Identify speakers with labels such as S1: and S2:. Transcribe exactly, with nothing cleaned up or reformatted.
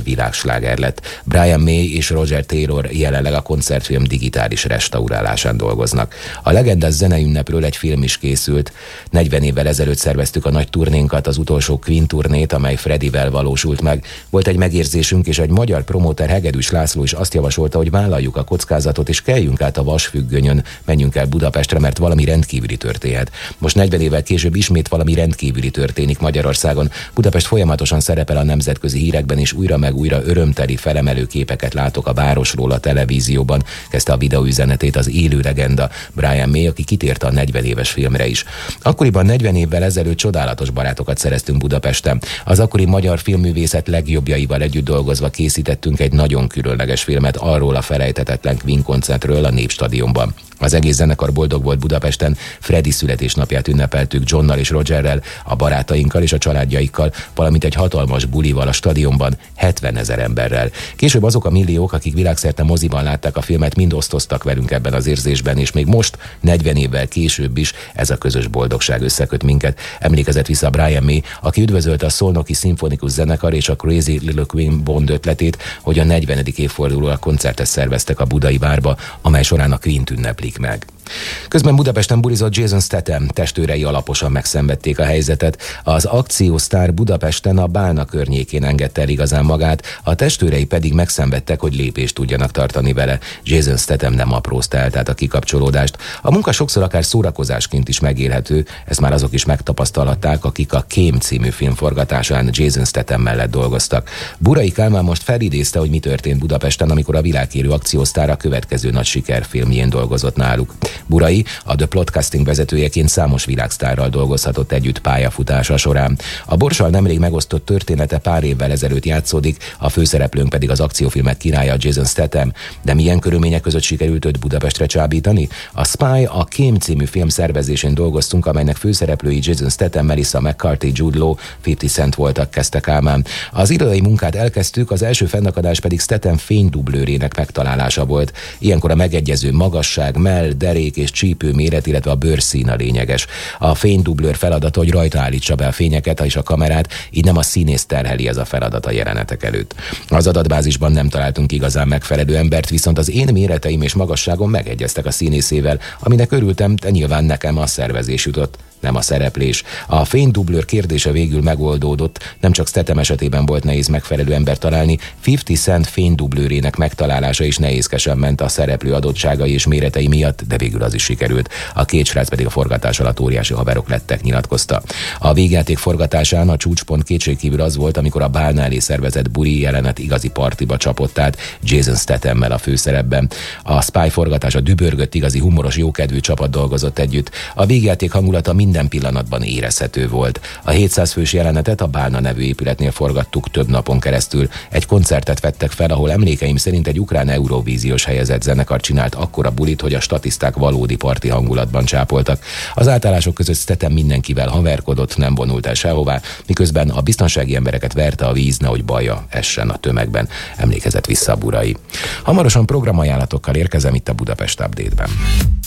S1: zöld világsláger lett. Brian May és Roger Taylor jelenleg a koncertfilm digitális restaurálásán dolgoznak. A legendás zeneünnepről egy film is készült. negyven évvel ezelőtt szerveztük a nagy turnénkat, az utolsó Queen turnét, amely Fredivel valósult meg. Volt egy megérzésünk, és egy magyar promóter, Hegedűs László is azt javasolta, hogy vállaljuk a kockázatot, és keljünk át a vasfüggönyön, menjünk el Budapestre, mert valami rendkívüli történhet. Most negyven évvel később ismét valami rendkívüli történik Magyarországon. Budapest folyamatosan szerepel a nemzetközi hírekben, és újra meg újra örömteli, felemelő képeket látok a városról a televízióban, kezdte a videóüzenetét az élő legenda Brian May, aki kitért a negyven éves filmre is. Akkoriban negyven évvel ezelőtt csodálatos barátokat szereztünk Budapesten. Az akkori magyar filmművészet legjobbjaival együtt dolgozva készítettünk egy nagyon különleges filmet arról a felejthetetlen Queen koncertről a Népstadionban. Az egész zenekar boldog volt Budapesten, Freddie születésnapját ünnepeltük Johnnal és Rogerrel, a barátainkkal és a családjaikkal, valamint egy hatalmas bulival a stadionban, hetvenezer emberrel. Később azok a milliók, akik világszerte moziban látták a filmet, mind osztoztak velünk ebben az érzésben, és még most, negyven évvel később is ez a közös boldogság összeköt minket. Emlékezett vissza Brian May, aki üdvözölte a Szolnoki Szimfonikus Zenekar és a Crazy Little Queen Bond ötletét, hogy a negyvenedik évfordulóra koncertet szerveztek a Budai Várba, amely során a Queen-t ünneplik meg. Közben Budapesten bulizott Jason Statham, testőrei alaposan megszenvedték a helyzetet. Az akciósztár Budapesten a Bálna környékén engedte el igazán magát, a testőrei pedig megszenvedtek, hogy lépést tudjanak tartani vele. Jason Statham nem aprózta el tehát a kikapcsolódást. A munka sokszor akár szórakozásként is megélhető, ezt már azok is megtapasztalhatták, akik a Kém című film forgatásán Jason Statham mellett dolgoztak. Burai Kálmán most felidézte, hogy mi történt Budapesten, amikor a világhírű akciósztár a következő nagy sikerfilmjén dolgozott náluk. Burai, a The Plotcasting vezetőjeként számos világsztárral dolgozhatott együtt pályafutása során. A Borssal nemrég megosztott története pár évvel ezelőtt játszódik, a főszereplőnk pedig az akciófilmek királya Jason Statham. De milyen körülmények között sikerült őt Budapestre csábítani? A Spy, a Kém című film szervezésén dolgoztunk, amelynek főszereplői Jason Statham, Melissa McCarthy, Jude Law, ötven Cent voltak, kezdte Kálmán. Az irodai munkát elkezdtük, az első fennakadás pedig Statham fénydublőrének megtalálása volt. Ilyenkor a megegyező magasság, mell, derék és csípő méret, illetve a bőrszín a lényeges. A fénydublőr feladata, hogy rajta állítsa be a fényeket és a kamerát, így nem a színész terheli ez a feladat a jelenetek előtt. Az adatbázisban nem találtunk igazán megfelelő embert, viszont az én méreteim és magasságom megegyeztek a színészével, aminek örültem, de nyilván nekem a szervezés jutott, nem a szereplés. A fénydublőr kérdése végül megoldódott, nem csak Statham esetében volt nehéz megfelelő embert találni, ötven Cent fénydublőrének megtalálása is nehézkesen ment a szereplő adottságai és méretei miatt, de végül az is sikerült. A két srác pedig a forgatás alatt óriási haverok lettek, nyilatkozta. A végjáték forgatásán a csúcspont kétségkívül az volt, amikor a Bálna elé szervezett buli jelenet igazi partiba csapott át Jason Stathammel a főszerepben. A Spy forgatása dübörgött, igazi humoros, jókedvű csapat dolgozott együtt. A végjáték hangulata minden pillanatban érezhető volt. A hétszáz fős jelenetet a Bálna nevű épületnél forgattuk több napon keresztül. Egy koncertet vettek fel, ahol emlékeim szerint egy ukrán eurovíziós helyezett zenekar csinált akkora bulit, hogy a statiszták valódi parti hangulatban csápoltak. Az átállások között Statham mindenkivel haverkodott, nem vonult el sehová, miközben a biztonsági embereket verte a víz, nehogy baja essen a tömegben, emlékezett vissza a Burai. Hamarosan programajánlatokkal érkezem itt a Budapest Update-ben.